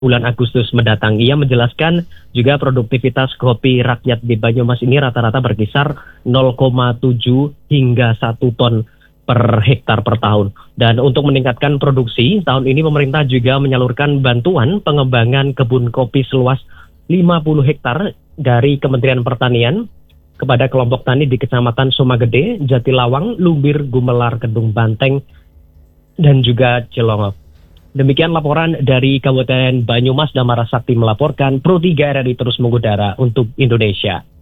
bulan Agustus mendatang. Ia menjelaskan juga produktivitas kopi rakyat di Banyumas ini rata-rata berkisar 0,7 hingga 1 ton per hektar per tahun. Dan untuk meningkatkan produksi, tahun ini pemerintah juga menyalurkan bantuan pengembangan kebun kopi seluas 50 hektar dari Kementerian Pertanian kepada kelompok tani di Kecamatan Sumagede, Jatilawang, Lumbir, Gumelar, Kedung Banteng, dan juga Cilongok. Demikian laporan dari Kabupaten Banyumas. Damara Sakti melaporkan, Pro 3 RRI terus mengudara untuk Indonesia.